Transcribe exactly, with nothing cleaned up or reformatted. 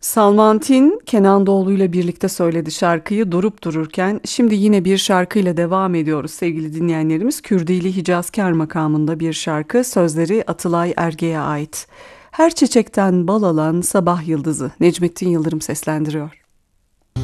Salman Tin, Kenan Doğulu ile birlikte söyledi şarkıyı durup dururken. Şimdi yine bir şarkıyla devam ediyoruz sevgili dinleyenlerimiz. Kürdili Hicazkar makamında bir şarkı, sözleri Atılay Erge'ye ait. Her çiçekten bal alan sabah yıldızı, Necmettin Yıldırım seslendiriyor.